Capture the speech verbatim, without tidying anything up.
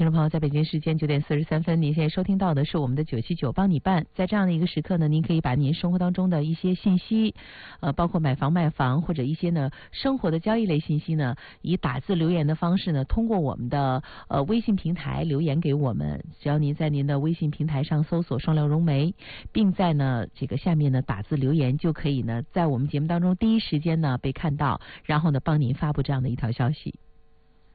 听众朋友，在北京时间九点四十三分，您现在收听到的是我们的九七九帮你办。在这样的一个时刻呢，您可以把您生活当中的一些信息，呃，包括买房卖房或者一些呢生活的交易类信息呢，以打字留言的方式呢，通过我们的呃微信平台留言给我们。只要您在您的微信平台上搜索双料融媒，并在呢这个下面呢打字留言，就可以呢在我们节目当中第一时间呢被看到，然后呢帮您发布这样的一条消息。